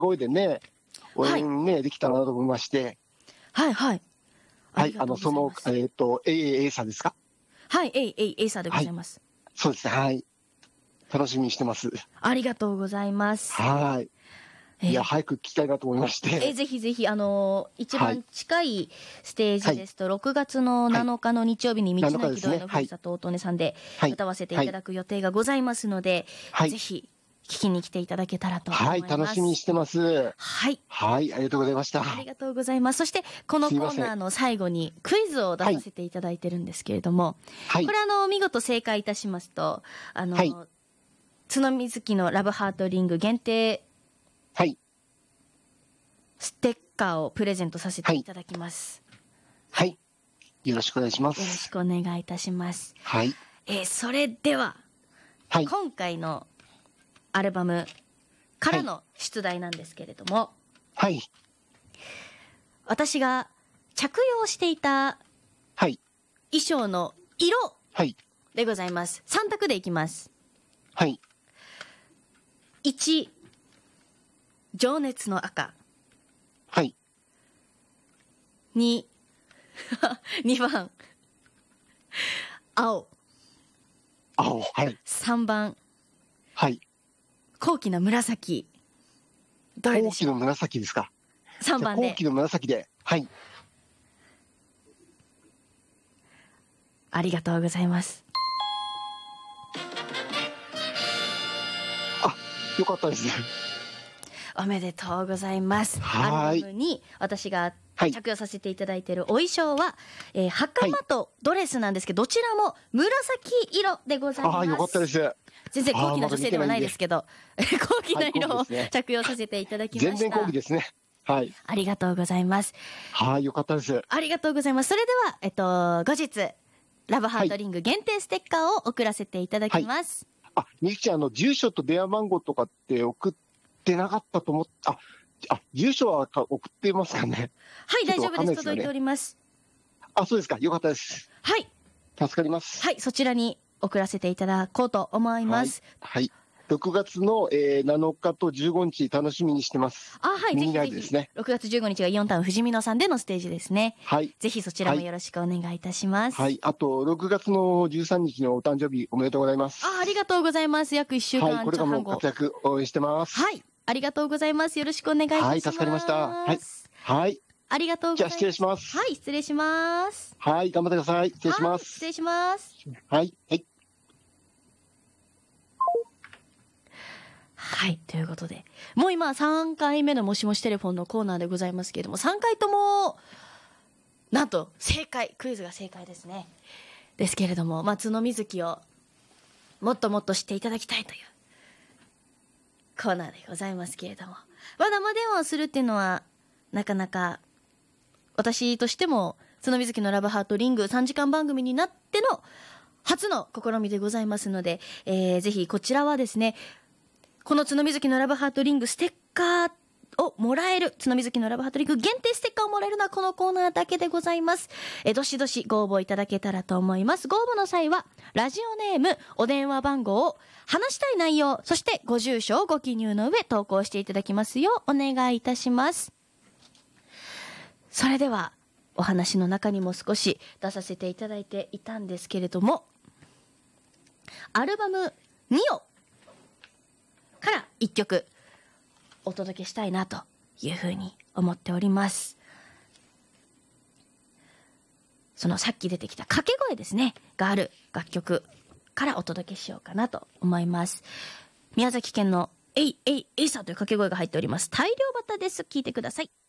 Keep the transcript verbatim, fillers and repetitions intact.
声でね、応はい援ね、できたらなと思いまして、 はいはいはい、あの、その、えっと、エーエーさんですか？ はい、えいえいえいさんでございます。 そうですね、はい。楽しみにしてます。 ありがとうございます。 はい。いや、 えー早く聞きたいなと思いましえーて。 ぜひぜひ、あのー一番はい。 近いステージですと、ろくがつのなのかの日曜日に道の駅どえのふるさと音音さんではい。 歌わせていただく予定がございますので、 はい。 ぜひ聞きに来ていただけたらと思います。 はい、楽しみにしてます。 はい。 はい、ありがとうございました。 ありがとうございます。そして、このコーすいません。 ナーの最後にクイズを出させていただいてるんですけれども、 はいこ。れあの、見事正解いたしますと、あの、 はい角水木のラブハートリング限定はい。 ステッカーをプレゼントさせていただきます。 はい。よろしくお願いしまよろしす。 くお願いいたします。 はい。 えーそれでは、 はい。 今回のアルバムからの出題なんですけれども、 はい。 私が着用していたはい。 衣装の色はい。 でございます。さん択でいきます。 はい。 いち、情熱の赤。 はい。 に、にばん、青。 青。はい。 さんばん、 はい。 高貴な紫。どれでしょう？ 後期の紫ですか。 さんばんで。 後期の紫で。はい。 ありがとうございます。 あ、よかったです。 おめでとうございます。 はーいアルバムに私がはい着用させていただいているお衣装は、えー、袴とドレスなんですけど、どちらも紫色でございます。 ああ、よかったです。 全然高貴な女性ではないですけど、高貴な色をはい高貴ですね着用させていただきました。 全然後期ですね。はい。 ありがとうございます。 はい、よかったです。 ありがとうございます。それでは、えっと、後日、ラブハートリング限定ステッカーを送らせていただきます。 あ、みゆきちゃん、あの、住所と電話番号とかって送ってなかったと思っあ、あ、住所はか送ってますかね。 はい、 ちょっと大丈夫です。 わかんないですよね届いております。 あ、そうですか。よかったです。 はい。 助かります。 はい、そちらに送らせていただこうと思います。 はい。はいろくがつの、えー、なのかとじゅうごにち楽しみにしてます。 あ、はい、ぜミニひぜひ。 ライブですね。 ろくがつじゅうごにちがよんタウンふじみのさんでのステージですね。 はい。 ぜひそちらもよろしくお願いいたします。 はい。あと、ろくがつのじゅうさんにちのお誕生日おめでとうございます。 あ、ありがとうございます。約いっしゅうかんはい。これからも半後。 活躍応援してます。 はい、ありがとうございます。よろしくお願いいたします。 はい。助かりました。はい。はい。 ありがとうございます。 じゃあ失礼します。 はい、失礼します。 はい。頑張ってください。失礼しまはい、 す。 失礼します。 はい。はい。 はい、ということで。もう今さんかいめのもしもしテレフォンのコーナーでございますけれども、さんかいとも、なんと正解、クイズが正解ですね。ですけれども、松野瑞希をもっともっと知っていただきたいというコーナーでございますけれども、まだ生電話をするっていうのは、なかなか、私としても、角瑞希のラブハートリングさんじかん番組になっての初の試みでございますので、えー、ぜひこちらはですね、この角瑞希のラブハートリングステッカーをもらえる、角瑞希のラブハートリング限定ステッカーをもらえるのはこのコーナーだけでございます。えどしどしご応募いただけたらと思います。ご応募の際はラジオネーム、お電話番号、話したい内容、そしてご住所をご記入の上投稿していただきますようお願いいたします。それではお話の中にも少し出させていただいていたんですけれども、アルバムニオから一曲お届けしたいなというふうに思っております。そのさっき出てきた掛け声ですねがある楽曲からお届けしようかなと思います。宮崎県のえいえいえいさという掛け声が入っております。大量バタです。聞いてください。